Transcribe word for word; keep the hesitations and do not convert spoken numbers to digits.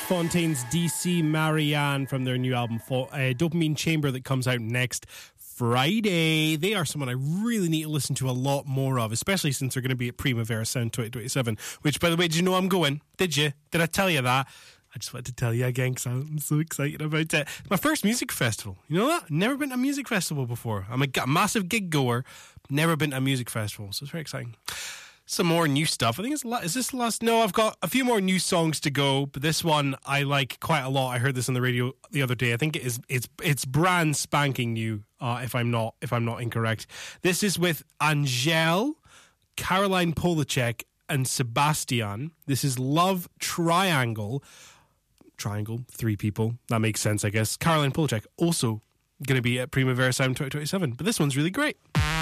Fontaine's D C Marianne from their new album uh, Dopamine Chamber that comes out next Friday. They are someone I really need to listen to a lot more of, especially since they're going to be at Primavera Sound twenty twenty-seven, which, by the way, did you know I'm going? Did you? Did I tell you that? I just wanted to tell you again because I'm so excited about it. My first music festival. You know that? Never been to a music festival before. I'm a, a massive gig goer. Never been to a music festival, so it's very exciting. Some more new stuff. I think it's la- is this the last? No, I've got a few more new songs to go, but this one I like quite a lot. I heard this on the radio the other day. I think it is it's it's brand spanking new. Uh, if I'm not if I'm not incorrect, this is with Angèle, Caroline Polachek, and Sebastian. This is Love Triangle. Triangle, three people. That makes sense, I guess. Caroline Polachek also going to be at Primavera Sound twenty twenty-seven, but this one's really great.